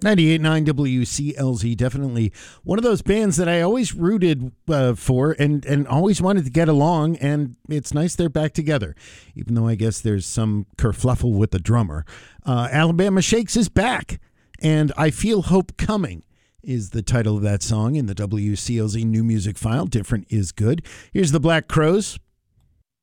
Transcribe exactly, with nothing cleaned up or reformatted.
ninety-eight point nine W C L Z, definitely one of those bands that I always rooted uh, for and, and always wanted to get along, and it's nice they're back together, even though I guess there's some kerfluffle with the drummer. Uh, Alabama Shakes is back, and I Feel Hope Coming is the title of that song in the W C L Z New Music File. Different is Good. Here's the Black Crowes